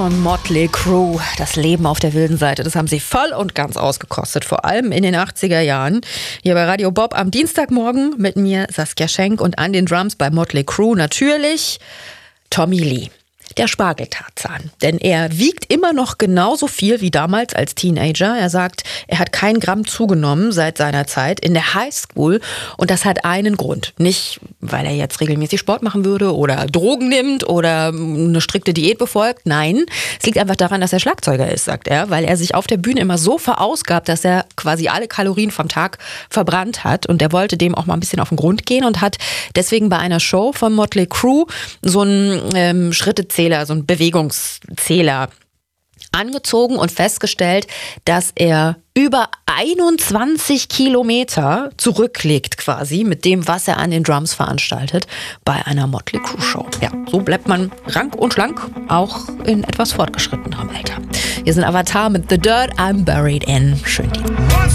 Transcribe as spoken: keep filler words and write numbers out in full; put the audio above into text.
Und Motley Crue, das Leben auf der wilden Seite, das haben sie voll und ganz ausgekostet, vor allem in den achtziger Jahren. Hier bei Radio Bob am Dienstagmorgen mit mir Saskia Schenk und an den Drums bei Motley Crue natürlich Tommy Lee. Der Spargeltarzan. Denn er wiegt immer noch genauso viel wie damals als Teenager. Er sagt, er hat kein Gramm zugenommen seit seiner Zeit in der Highschool. Und das hat einen Grund. Nicht, weil er jetzt regelmäßig Sport machen würde oder Drogen nimmt oder eine strikte Diät befolgt. Nein, es liegt einfach daran, dass er Schlagzeuger ist, sagt er. Weil er sich auf der Bühne immer so verausgabt, dass er quasi alle Kalorien vom Tag verbrannt hat. Und er wollte dem auch mal ein bisschen auf den Grund gehen und hat deswegen bei einer Show von Motley Crue so einen ähm, Schrittezähler, so einen Bewegungszähler angezogen und festgestellt, dass er über einundzwanzig Kilometer zurücklegt quasi mit dem, was er an den Drums veranstaltet bei einer Motley Crue Show. Ja, so bleibt man rank und schlank, auch in etwas fortgeschrittenerem Alter. Hier sind Avatar mit The Dirt I'm Buried In. Schön.